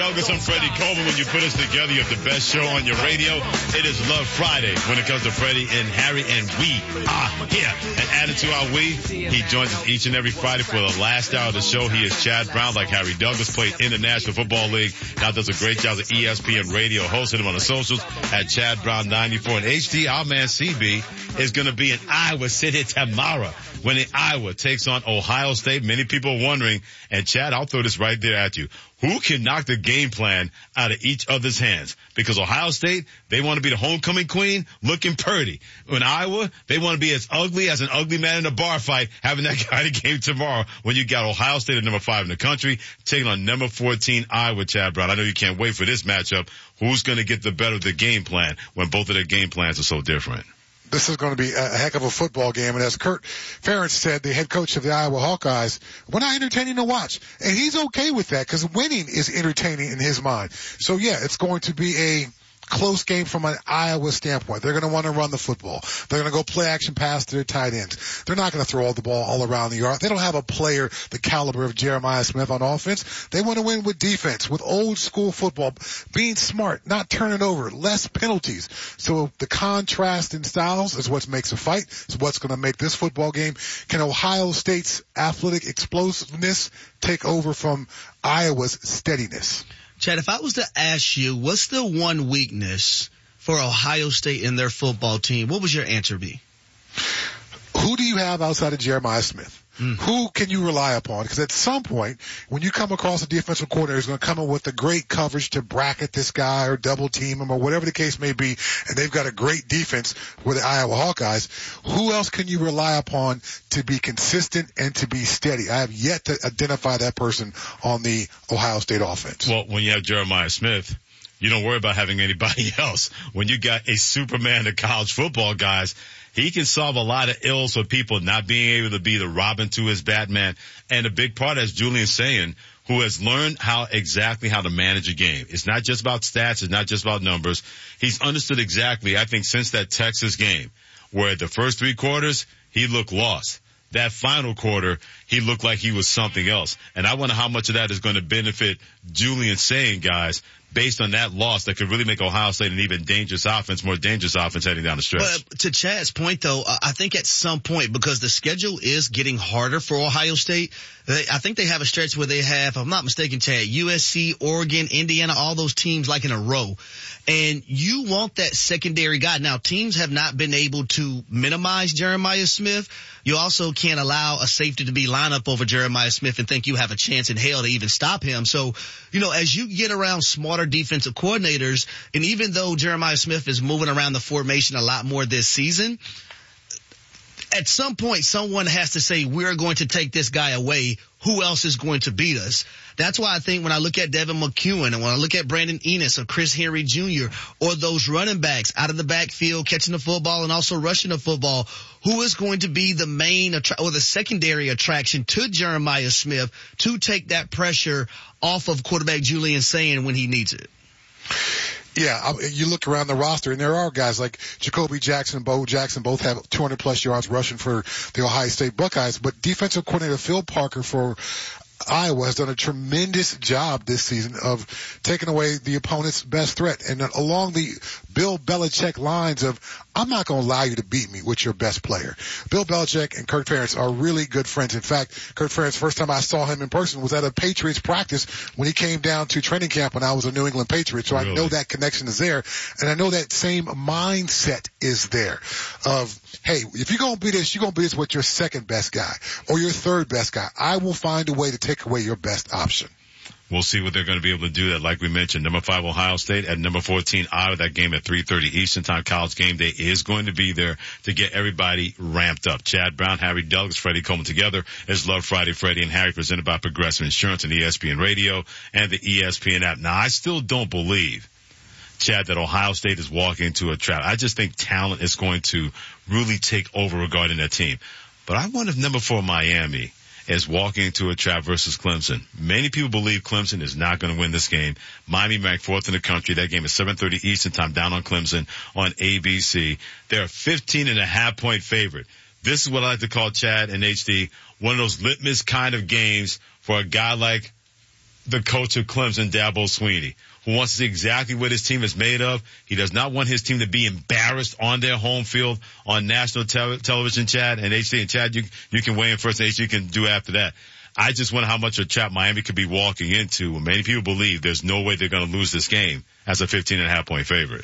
Douglas. I'm Freddie Coleman. When you put us together, you have the best show on your radio. It is Love Friday when it comes to Freddie and Harry, and we are here. And added to our we, he joins us each and every Friday for the last hour of the show. He is Chad Brown, like Harry Douglas, played in the National Football League. Now does a great job at ESPN Radio, hosting him on the socials at Chad Brown 94. And HD, our man CB, is going to be in Iowa City tomorrow when Iowa takes on Ohio State. Many people are wondering, and Chad, I'll throw this right there at you. Who can knock the game plan out of each other's hands? Because Ohio State, they want to be the homecoming queen looking purty. In Iowa, they want to be as ugly as an ugly man in a bar fight, having that kind of game tomorrow when you got Ohio State at number 5 in the country, taking on number 14 Iowa, Chad Brown. I know you can't wait for this matchup. Who's going to get the better of the game plan when both of their game plans are so different? This is going to be a heck of a football game. And as Kirk Ferentz said, the head coach of the Iowa Hawkeyes, we're not entertaining to watch. And he's okay with that because winning is entertaining in his mind. So, yeah, it's going to be a close game from an Iowa standpoint. They're going to want to run the football. They're going to go play action pass to their tight ends. They're not going to throw all the ball all around the yard. They don't have a player the caliber of Jeremiah Smith on offense. They want to win with defense, with old school football, being smart, not turning over, less penalties. So the contrast in styles is what makes a fight. It's what's going to make this football game. Can Ohio State's athletic explosiveness take over from Iowa's steadiness? Chad, if I was to ask you, what's the one weakness for Ohio State in their football team, what would your answer be? Who do you have outside of Jeremiah Smith? Who can you rely upon? Because at some point, when you come across a defensive coordinator who's going to come in with a great coverage to bracket this guy or double team him or whatever the case may be, and they've got a great defense with the Iowa Hawkeyes, who else can you rely upon to be consistent and to be steady? I have yet to identify that person on the Ohio State offense. Well, when you have Jeremiah Smith, you don't worry about having anybody else. When you got a Superman of college football, guys, he can solve a lot of ills for people not being able to be the Robin to his Batman. And a big part, as Julian's saying, who has learned exactly how to manage a game. It's not just about stats. It's not just about numbers. He's understood exactly, I think, since that Texas game, where the first 3 quarters, he looked lost. That final quarter, he looked like he was something else. And I wonder how much of that is going to benefit Julian saying, guys, based on that loss that could really make Ohio State an even more dangerous offense heading down the stretch. But to Chad's point, though, I think at some point, because the schedule is getting harder for Ohio State, I think they have a stretch where they have, if I'm not mistaken, Chad, USC, Oregon, Indiana, all those teams like in a row. And you want that secondary guy. Now, teams have not been able to minimize Jeremiah Smith. You also can't allow a safety to be lined up over Jeremiah Smith and think you have a chance in hell to even stop him. So, as you get around smarter defensive coordinators, and even though Jeremiah Smith is moving around the formation a lot more this season, at some point someone has to say, we're going to take this guy away. Who else is going to beat us? That's why I think when I look at Devin McEwen and when I look at Brandon Enos or Chris Henry Jr. or those running backs out of the backfield catching the football and also rushing the football, who is going to be the main or the secondary attraction to Jeremiah Smith to take that pressure off of quarterback Julian Sayin when he needs it? Yeah, you look around the roster, and there are guys like Jacoby Jackson, Bo Jackson, both have 200-plus yards rushing for the Ohio State Buckeyes. But defensive coordinator Phil Parker for Iowa has done a tremendous job this season of taking away the opponent's best threat. And along the Bill Belichick lines of, I'm not going to allow you to beat me with your best player. Bill Belichick and Kirk Ferentz are really good friends. In fact, Kirk Ferentz, first time I saw him in person was at a Patriots practice when he came down to training camp when I was a New England Patriot. So really? I know that connection is there. And I know that same mindset is there of, hey, if you're going to be this, you're going to be this with your second best guy or your third best guy. I will find a way to take away your best option. We'll see what they're going to be able to do. That, like we mentioned, number 5 Ohio State at number 14 Iowa. That game at 3:30 Eastern Time. College Game Day is going to be there to get everybody ramped up. Chad Brown, Harry Douglas, Freddie Coleman together is Love Friday. Freddie and Harry, presented by Progressive Insurance and ESPN Radio and the ESPN app. Now, I still don't believe, Chad, that Ohio State is walking into a trap. I just think talent is going to really take over regarding that team. But I wonder if number 4 Miami is walking into a trap versus Clemson. Many people believe Clemson is not going to win this game. Miami ranked 4th in the country. That game is 7:30 Eastern Time down on Clemson on ABC. They're a 15.5-point favorite. This is what I like to call, Chad and HD, one of those litmus kind of games for a guy like the coach of Clemson, Dabo Swinney, who wants to see exactly what his team is made of. He does not want his team to be embarrassed on their home field on national television, Chad, and HD. And Chad, you can weigh in first, and HD can do after that. I just wonder how much of a trap Miami could be walking into. Many people believe there's no way they're going to lose this game as a 15.5-point favorite.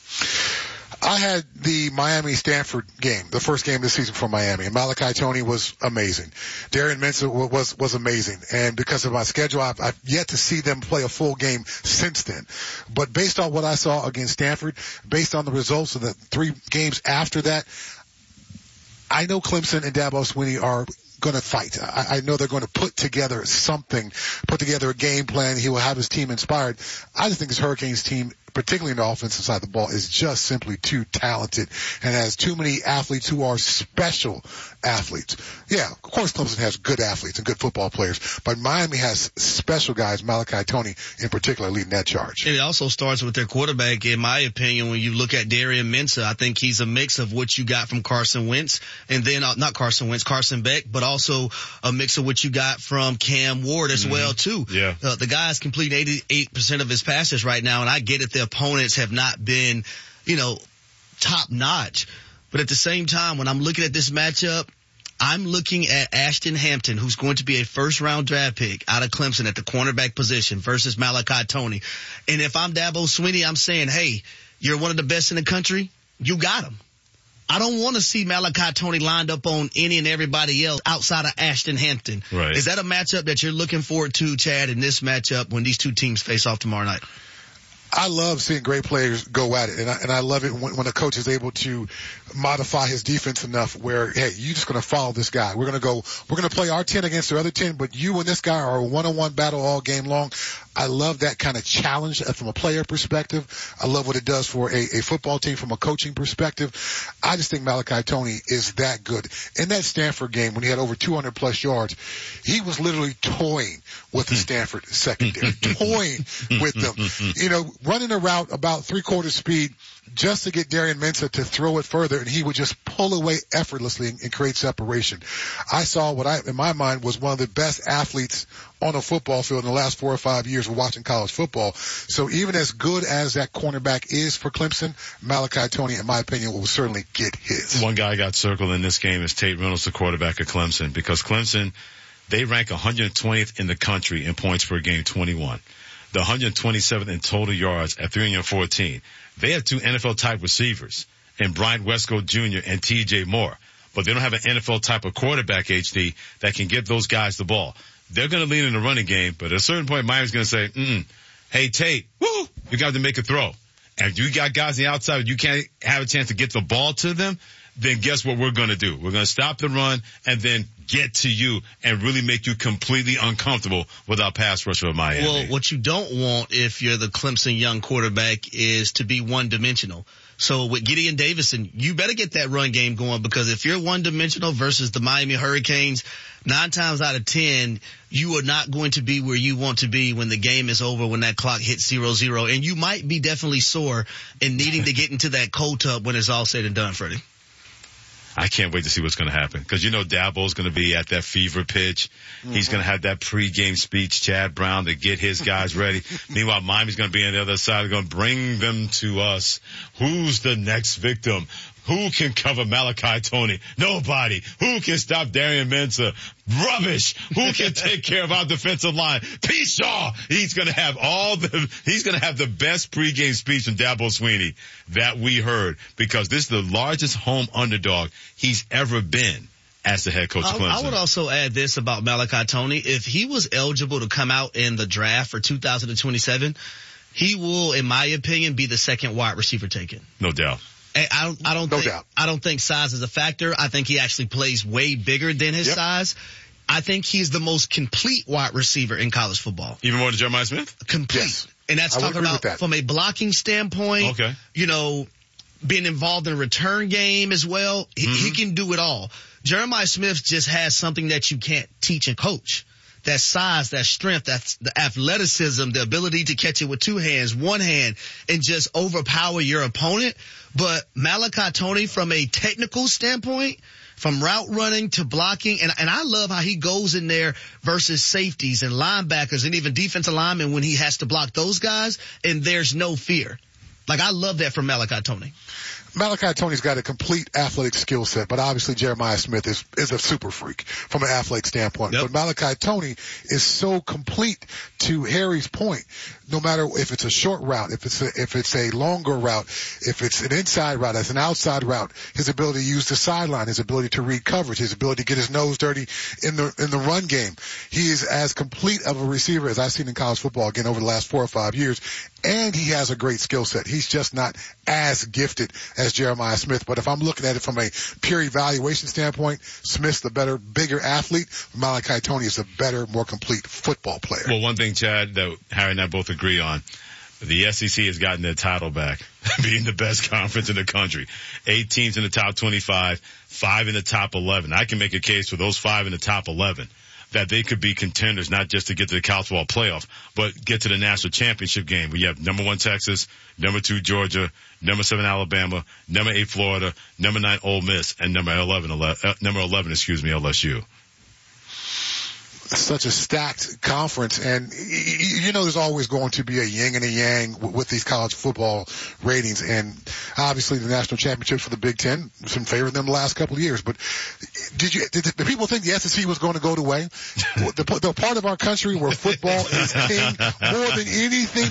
I had the Miami-Stanford game, the first game of the season for Miami, and Malachi Toney was amazing. Darian Mensah was amazing. And because of my schedule, I've yet to see them play a full game since then. But based on what I saw against Stanford, based on the results of the 3 games after that, I know Clemson and Dabo Swinney are going to fight. I know they're going to put together a game plan. He will have his team inspired. I just think this Hurricanes team, particularly in the offensive side of the ball, is just simply too talented and has too many athletes who are special athletes. Yeah, of course Clemson has good athletes and good football players, but Miami has special guys, Malachi Toney in particular, leading that charge. And it also starts with their quarterback, in my opinion. When you look at Darian Mensah, I think he's a mix of what you got from Carson Wentz, and then Carson Beck, but also a mix of what you got from Cam Ward as well, too. Yeah. The guy's completing 88% of his passes right now, and I get it, the opponents have not been, top notch. But at the same time, when I'm looking at this matchup, I'm looking at Ashton Hampton, who's going to be a first-round draft pick out of Clemson at the cornerback position versus Malachi Toney. And if I'm Dabo Swinney, I'm saying, hey, you're one of the best in the country. You got him. I don't want to see Malachi Toney lined up on any and everybody else outside of Ashton Hampton. Right. Is that a matchup that you're looking forward to, Chad, in this matchup when these two teams face off tomorrow night? I love seeing great players go at it, and I love it when a coach is able to modify his defense enough where, hey, you're just going to follow this guy. We're going to play our 10 against their other 10, but you and this guy are a one-on-one battle all game long. I love that kind of challenge from a player perspective. I love what it does for a football team from a coaching perspective. I just think Malachi Toney is that good. In that Stanford game, when he had over 200-plus yards, he was literally toying with the Stanford secondary, toying with them, running a route about three-quarter speed just to get Darian Mensah to throw it further, and he would just pull away effortlessly and create separation. I saw what in my mind was one of the best athletes on a football field in the last 4 or 5 years of watching college football. So even as good as that cornerback is for Clemson, Malachi Toney, in my opinion, will certainly get his. One guy got circled in this game is Tate Reynolds, the quarterback of Clemson, because Clemson, they rank 120th in the country in points per game, 21. The 127th in total yards at 314. They have 2 NFL-type receivers in Bryant Westcott Jr. and T.J. Moore, but they don't have an NFL-type of quarterback, HD, that can get those guys the ball. They're going to lean in the running game, but at a certain point, Miami's going to say, hey, Tate, you got to make a throw. And if you got guys on the outside, you can't have a chance to get the ball to them, then guess what we're going to do? We're going to stop the run and then get to you and really make you completely uncomfortable with our pass rusher of Miami. Well, what you don't want if you're the Clemson young quarterback is to be one-dimensional. So with Gideon Davison, you better get that run game going, because if you're one-dimensional versus the Miami Hurricanes, 9 times out of 10, you are not going to be where you want to be when the game is over, when that clock hits 0-0. And you might be definitely sore and needing to get into that cold tub when it's all said and done, Freddie. I can't wait to see what's going to happen, because Dabo's going to be at that fever pitch. He's going to have that pregame speech, Chad Brown, to get his guys ready. Meanwhile, Miami's going to be on the other side. They're going to bring them to us. Who's the next victim? Who can cover Malachi Toney? Nobody. Who can stop Darian Mensah? Rubbish. Who can take care of our defensive line? P. Shaw. He's going to have the best pregame speech from Dabo Swinney that we heard, because this is the largest home underdog he's ever been as the head coach of Clemson. I would also add this about Malachi Toney. If he was eligible to come out in the draft for 2027, he will, in my opinion, be the second wide receiver taken. No doubt. I don't think size is a factor. I think he actually plays way bigger than his size. I think he's the most complete wide receiver in college football. Even more than Jeremiah Smith? Complete. Yes. And that's talking about from a blocking standpoint. Okay. Being involved in a return game as well. He can do it all. Jeremiah Smith just has something that you can't teach and coach. That size, that strength, that's the athleticism, the ability to catch it with 2 hands, 1 hand, and just overpower your opponent. But Malachi Toney, from a technical standpoint, from route running to blocking. And I love how he goes in there versus safeties and linebackers and even defensive linemen when he has to block those guys, and there's no fear. Like, I love that from Malachi Tony. Malachi Tony's got a complete athletic skill set, but obviously Jeremiah Smith is a super freak from an athletic standpoint. Yep. But Malachi Tony is so complete, to Harry's point. No matter if it's a short route, if it's a longer route, if it's an inside route, it's an outside route, his ability to use the sideline, his ability to read coverage, his ability to get his nose dirty in the run game. He is as complete of a receiver as I've seen in college football, again, over the last 4 or 5 years. And he has a great skill set. He's just not as gifted as Jeremiah Smith. But if I'm looking at it from a pure evaluation standpoint, Smith's the better, bigger athlete. Malachi Tony is a better, more complete football player. Well, one thing, Chad, that Harry and I both agree on, the SEC has gotten their title back, being the best conference in the country. 8 teams in the top 25, 5 in the top 11. I can make a case for those 5 in the top 11 that they could be contenders, not just to get to the college football playoff, but get to the national championship game. We have number 1 Texas, number 2 Georgia, number 7 Alabama, number 8 Florida, number 9 Ole Miss, and number 11 LSU. Such a stacked conference, and you know there's always going to be a yin and a yang with these college football ratings, and obviously the national championships for the Big Ten was in favor of them the last couple of years. But did the people think the SEC was going to go away? The part of our country where football is king more than anything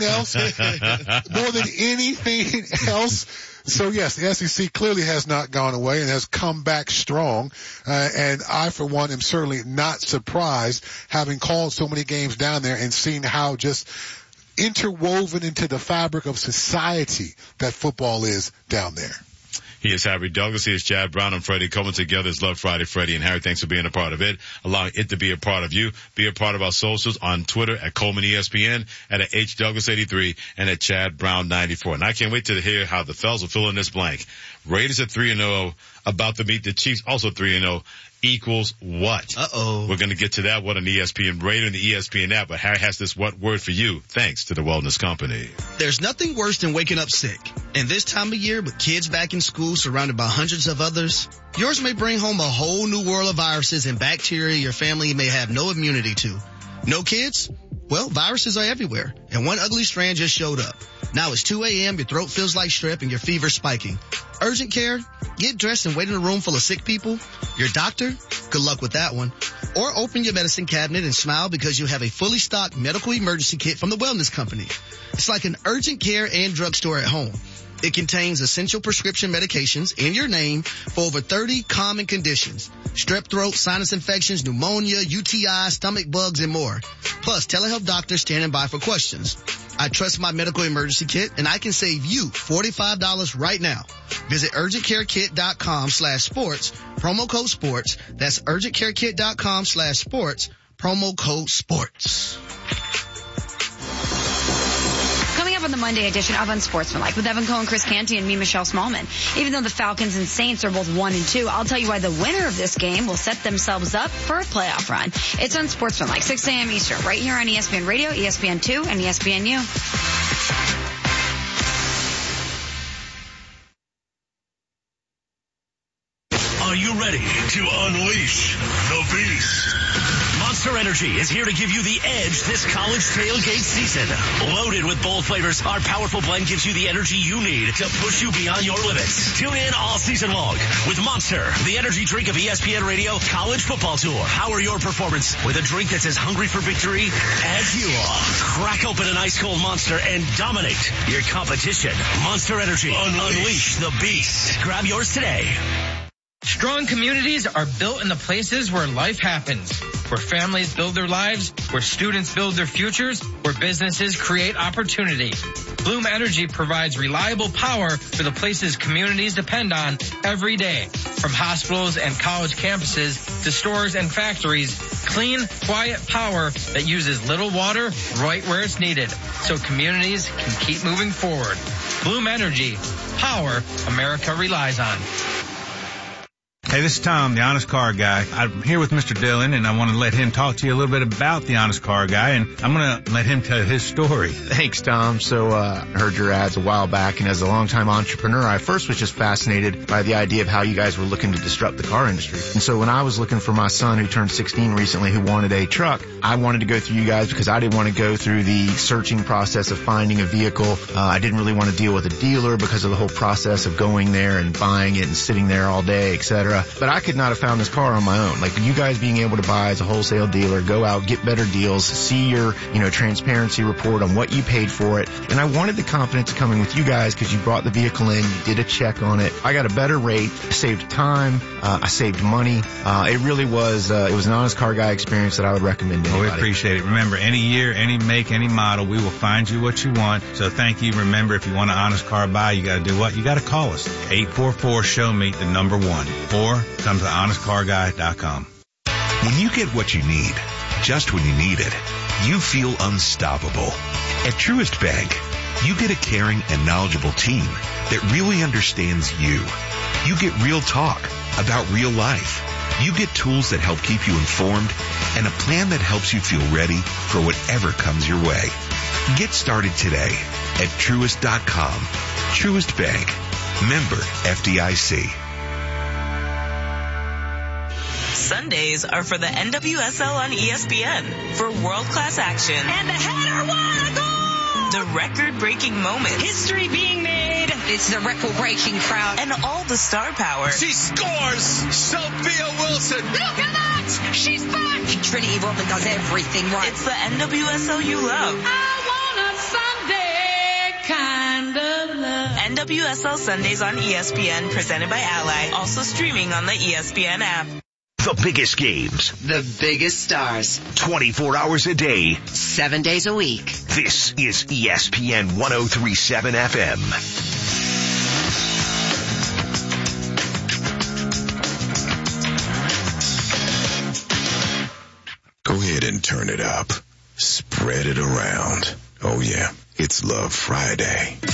else. So yes, the SEC clearly has not gone away and has come back strong. And I, for one, am certainly not surprised, having called so many games down there and seen how just interwoven into the fabric of society that football is down there. He is Harry Douglas. He is Chad Brown and Freddie coming together. It's Love Friday, Freddie and Harry. Thanks for being a part of it, allowing it to be a part of you. Be a part of our socials on Twitter at Coleman ESPN, at HDouglas83, and at Chad Brown 94. And I can't wait to hear how the fellas will fill in this blank. Raiders at 3-0, about to meet the Chiefs, also 3-0. Equals what? Uh-oh. We're going to get to that one on ESPN Radio and the ESPN app, but Harry has this what word for you, thanks to the Wellness Company. There's nothing worse than waking up sick. And this time of year, with kids back in school surrounded by hundreds of others, yours may bring home a whole new world of viruses and bacteria your family may have no immunity to. No kids? Well, viruses are everywhere, and one ugly strand just showed up. Now it's 2 a.m., your throat feels like strep, and your fever's spiking. Urgent care? Get dressed and wait in a room full of sick people? Your doctor? Good luck with that one. Or open your medicine cabinet and smile because you have a fully stocked medical emergency kit from the Wellness Company. It's like an urgent care and drugstore at home. It contains essential prescription medications in your name for over 30 common conditions. Strep throat, sinus infections, pneumonia, UTI, stomach bugs, and more. Plus, telehealth doctors standing by for questions. I trust my medical emergency kit, and I can save you $45 right now. Visit urgentcarekit.com/sports, promo code sports. That's urgentcarekit.com/sports, promo code sports. On the Monday edition of Unsportsmanlike with Evan Cohen, Chris Canty, and me, Michelle Smallman. Even though the Falcons and Saints are both 1-2, I'll tell you why the winner of this game will set themselves up for a playoff run. It's Unsportsmanlike, 6 a.m. Eastern, right here on ESPN Radio, ESPN2, and ESPNU. Are you ready to unleash the beast? Monster Energy is here to give you the edge this college tailgate season. Loaded with bold flavors, our powerful blend gives you the energy you need to push you beyond your limits. Tune in all season long with Monster, the energy drink of ESPN Radio College Football Tour. Power your performance with a drink that's as hungry for victory as you are. Crack open an ice cold Monster and dominate your competition. Monster Energy. Unleash the beast. Grab yours today. Strong communities are built in the places where life happens, where families build their lives, where students build their futures, where businesses create opportunity. Bloom Energy provides reliable power for the places communities depend on every day. From hospitals and college campuses to stores and factories, clean, quiet power that uses little water right where it's needed, so communities can keep moving forward. Bloom Energy, power America relies on. Hey, this is Tom, the Honest Car Guy. I'm here with Mr. Dillon, and I want to let him talk to you a little bit about the Honest Car Guy, and I'm going to let him tell his story. Thanks, Tom. So, I heard your ads a while back, and as a longtime entrepreneur, I first was just fascinated by the idea of how you guys were looking to disrupt the car industry. And so when I was looking for my son who turned 16 recently who wanted a truck, I wanted to go through you guys because I didn't want to go through the searching process of finding a vehicle. I didn't really want to deal with a dealer because of the whole process of going there and buying it and sitting there all day, etc. But I could not have found this car on my own. Like you guys being able to buy as a wholesale dealer, go out, get better deals, see your, transparency report on what you paid for it. And I wanted the confidence of coming with you guys because you brought the vehicle in, you did a check on it. I got a better rate, saved time, I saved money. It really was, it was an Honest Car Guy experience that I would recommend to anybody. We appreciate it. Remember, any year, any make, any model, we will find you what you want. So thank you. Remember, if you want an Honest Car Buy, you got to do what? You got to call us. 844-SHOW-ME, the number 1. Or come to honestcarguy.com. When you get what you need, just when you need it, you feel unstoppable. At Truist Bank, you get a caring and knowledgeable team that really understands you. You get real talk about real life. You get tools that help keep you informed and a plan that helps you feel ready for whatever comes your way. Get started today at Truist.com. Truist Bank. Member FDIC. Sundays are for the NWSL on ESPN for world-class action. And the header, what a goal! The record-breaking moments. History being made. It's the record-breaking crowd. And all the star power. She scores! Sophia Wilson! Look at that! She's back! Trinity Rodman does everything right. It's the NWSL you love. I want a Sunday kind of love. NWSL Sundays on ESPN, presented by Ally. Also streaming on the ESPN app. The biggest games. The biggest stars. 24 hours a day. 7 days a week. This is ESPN 103.7 FM. Go ahead and turn it up. Spread it around. Oh yeah, it's Love Friday.